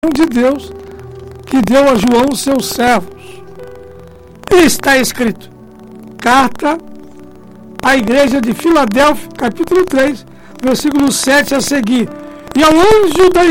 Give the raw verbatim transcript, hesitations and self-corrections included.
de Deus que deu a João seus servos. E está escrito, carta à igreja de Filadélfia, capítulo três, versículo sete a seguir. E ao anjo da